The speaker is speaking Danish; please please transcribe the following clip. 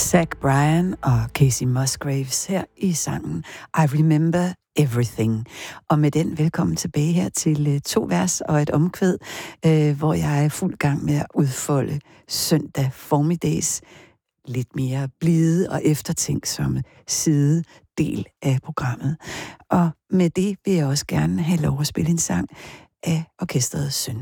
Zach Bryan og Casey Musgraves her i sangen I Remember Everything. Og med den velkommen tilbage her til 2 vers og et omkvæd, hvor jeg er fuld gang med at udfolde søndag formiddags lidt mere blide og eftertænksomme sidedel af programmet. Og med det vil jeg også gerne have lov at spille en sang af orkestrets søn.